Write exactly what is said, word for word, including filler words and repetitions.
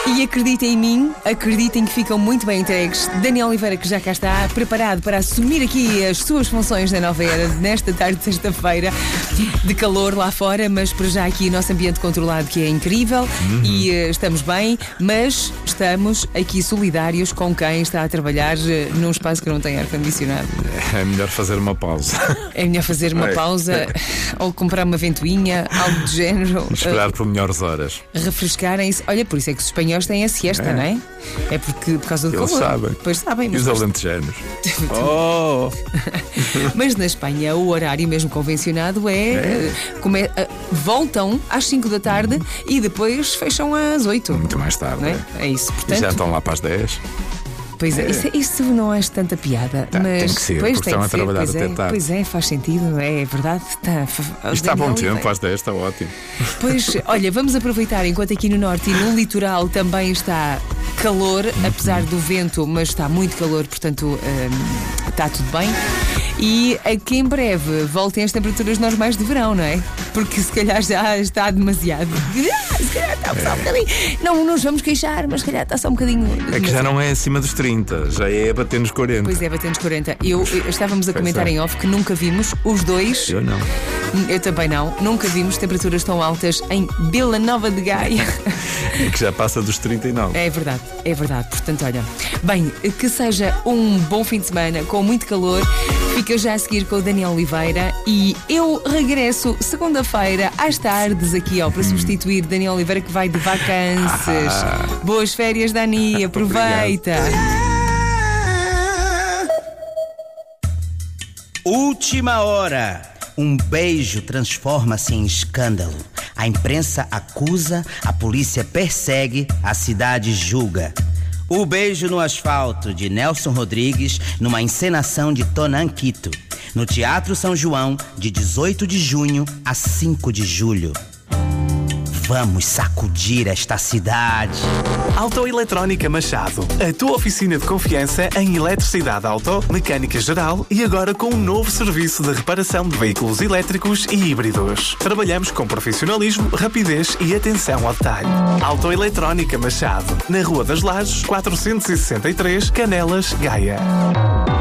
E acreditem em mim, acreditem que ficam muito bem entregues. Daniel Oliveira, que já cá está, preparado para assumir aqui as suas funções na Nova Era nesta tarde de sexta-feira, de calor lá fora, mas para já aqui nosso ambiente controlado, que é incrível. Uhum. E uh, estamos bem, mas estamos aqui solidários com quem está a trabalhar uh, num espaço que não tem ar-condicionado. É melhor fazer uma pausa. É melhor fazer uma pausa ou comprar uma ventoinha, algo do género. Esperar uh, por melhores horas. Refrescarem-se. Olha, por isso é que os espanhóis têm a siesta, é. não é? É porque, por causa do Eles calor. sabem. Pois sabem. E os alentejanos. Oh! Mas na Espanha o horário mesmo convencionado é, é. Come, uh, voltam às cinco da tarde e depois fecham às oito. Muito mais tarde. Não é? É isso. Portanto, e já estão lá para as dez. Pois é, é. Isso, isso não é tanta piada. Tá, mas tem que ser, pois porque tem estão que a ser, trabalhar pois até é, tarde. Pois é, faz sentido, é verdade. Tá, está a bom tempo, às dez, está ótimo. Pois, olha, vamos aproveitar enquanto aqui no norte e no litoral também está calor, apesar do vento, mas está muito calor, portanto hum, está tudo bem. E aqui em breve voltem as temperaturas normais de verão, não é? Porque se calhar já está demasiado. Se calhar está só um bocadinho. Não, não nos vamos queixar, mas se calhar está só um bocadinho. É que já não é acima dos trinta, já é bater nos quarenta. Pois é, bater nos quarenta. Eu, eu estávamos a comentar em off que nunca vimos os dois. Eu não. Eu também não. Nunca vimos temperaturas tão altas em Vila Nova de Gaia. É que já passa dos trinta e nove. É verdade, é verdade. Portanto, olha, bem, que seja um bom fim de semana com muito calor. Fica já a seguir com o Daniel Oliveira e eu regresso segunda-feira às tardes aqui, ó, para substituir Daniel Oliveira, que vai de vacances. Ah. Boas férias, Dani, aproveita. Última hora. Um beijo transforma-se em escândalo. A imprensa acusa, a polícia persegue, a cidade julga. O Beijo no Asfalto, de Nelson Rodrigues, numa encenação de Tonanquito, no Teatro São João, de dezoito de junho a cinco de julho. Vamos sacudir esta cidade. Autoeletrónica Machado, a tua oficina de confiança em eletricidade auto, mecânica geral e agora com um novo serviço de reparação de veículos elétricos e híbridos. Trabalhamos com profissionalismo, rapidez e atenção ao detalhe. Autoeletrónica Machado, na Rua das Lajes, quatrocentos e sessenta e três, Canelas, Gaia.